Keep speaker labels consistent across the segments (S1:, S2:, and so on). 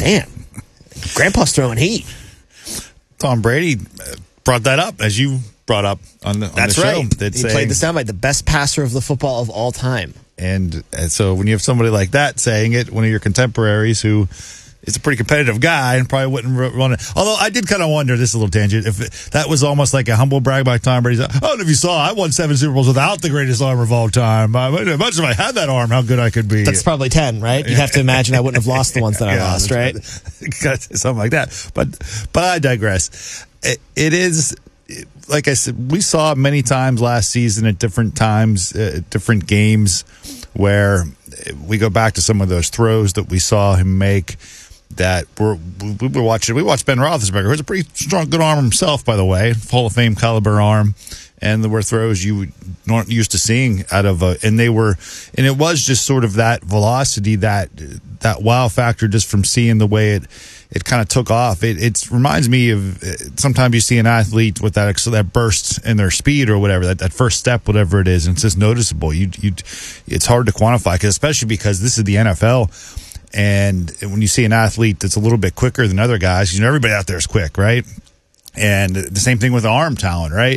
S1: Man, Grandpa's throwing heat.
S2: Tom Brady brought that up, as you brought up on the
S1: That's
S2: show.
S1: right. He played the soundbite, the best passer of the football of all time.
S2: And so when you have somebody like that saying it, one of your contemporaries who is a pretty competitive guy and probably wouldn't run it. Although I did kind of wonder, this is a little tangent, if that was almost like a humble brag by Tom Brady. I don't know if you saw, I won 7 Super Bowls without the greatest arm of all time. Much as I had that arm, how good I could be.
S1: That's probably 10, right? You have to imagine I wouldn't have lost the ones that I lost, right?
S2: Something like that. But I digress. It is, like I said, we saw many times last season at different times, different games, where we go back to some of those throws that we saw him make that we were watching. We watched Ben Roethlisberger, who's a pretty strong, good arm himself, by the way, Hall of Fame caliber arm. And there were throws you weren't used to seeing out of and it was just sort of that velocity, that wow factor, just from seeing the way it kind of took off. It reminds me of sometimes you see an athlete with that burst in their speed or whatever, that first step, whatever it is, and it's just noticeable. It's hard to quantify, especially because this is the NFL. And when you see an athlete that's a little bit quicker than other guys, everybody out there is quick, right? And the same thing with arm talent, right?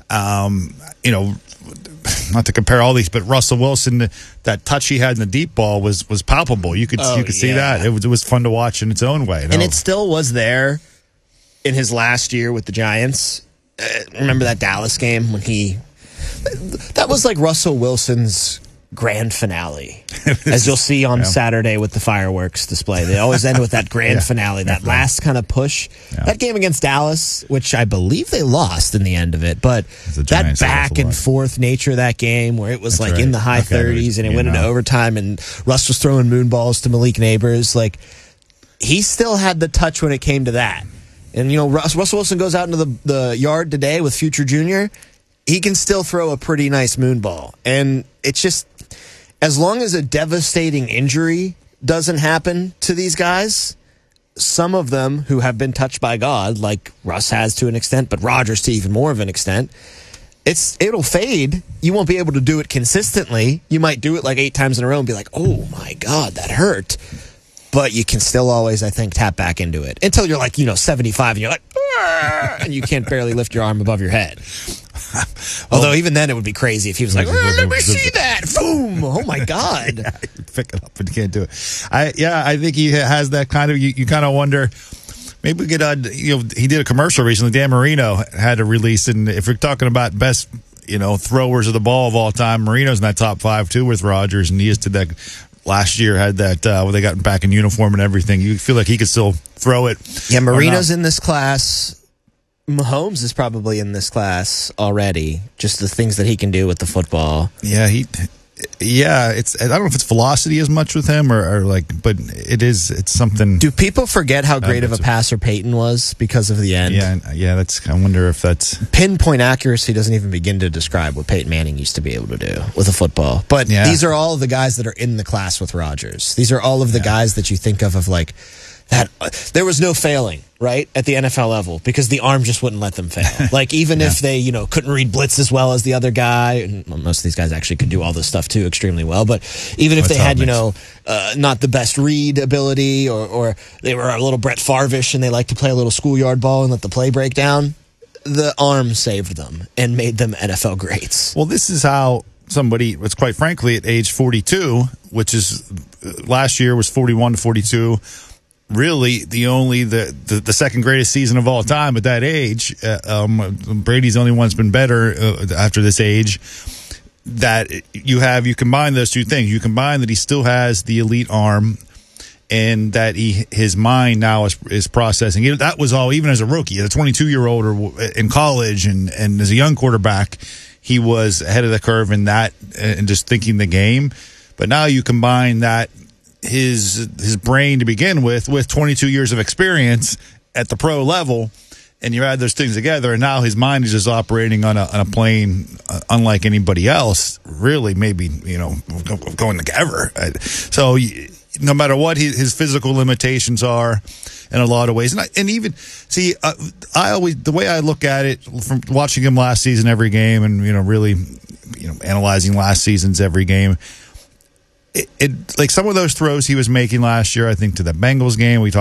S2: Not to compare all these, but Russell Wilson, that touch he had in the deep ball was palpable. You could see that. It was fun to watch in its own way.
S1: And it still was there in his last year with the Giants. Remember that Dallas game when that was like Russell Wilson's grand finale, as you'll see on Saturday with the fireworks display. They always end with that grand finale, that last kind of push. That game against Dallas, which I believe they lost in the end of it, but that back and forth nature of that game, where it was in the high 30s and it went into overtime, and Russ was throwing moon balls to Malik Neighbors. He still had the touch when it came to that. And Russell Wilson goes out into the yard today with Future Jr., he can still throw a pretty nice moon ball. And it's just, as long as a devastating injury doesn't happen to these guys, some of them who have been touched by God, like Russ has to an extent, but Rodgers to even more of an extent, it'll fade. You won't be able to do it consistently. You might do it 8 times in a row and be like, oh my God, that hurt. But you can still always, I think, tap back into it until you're 75 and you're and you can't barely lift your arm above your head. Although even then it would be crazy if he was let me see that. Boom. Oh my God.
S2: You pick it up and you can't do it. I think he has that kind of, you kind of wonder, maybe we could, he did a commercial recently. Dan Marino had a release, and if you're talking about best, throwers of the ball of all time, Marino's in that top 5 too with Rodgers, and he just did that last year, had that where they got back in uniform and everything. You feel like he could still throw it.
S1: Yeah, Marino's in this class. Mahomes is probably in this class already. Just the things that he can do with the football.
S2: Yeah, it's, I don't know if it's velocity as much with him or but it's something.
S1: Do people forget how great of a passer Peyton was because of the end?
S2: Yeah. I wonder if that's
S1: pinpoint accuracy doesn't even begin to describe what Peyton Manning used to be able to do with a football. But these are all the guys that are in the class with Rodgers. These are all of the guys that you think of that. There was no failing, right, at the NFL level, because the arm just wouldn't let them fail. Even if they, couldn't read blitz as well as the other guy, and most of these guys actually could do all this stuff too extremely well, but even if they had, not the best read ability, or they were a little Brett Favre-ish and they like to play a little schoolyard ball and let the play break down, the arm saved them and made them NFL greats.
S2: Well, this is how somebody, was quite frankly, at age 42, which is last year was 41 to 42, really the second greatest season of all time at that age. Brady's the only one's been better after this age. That you combine those two things. You combine that he still has the elite arm, and that his mind now is processing. That was all, even as a rookie, as a 22-year-old or in college, and as a young quarterback, he was ahead of the curve in that and just thinking the game. But now you combine that, his brain to begin with 22 years of experience at the pro level, and you add those things together, and now his mind is just operating on a plane unlike anybody else, really, maybe, going ever. So no matter what his physical limitations are in a lot of ways, and even see, I always, the way I look at it from watching him last season every game, and really analyzing last season's every game, it like some of those throws he was making last year, I think to the Bengals game, we talked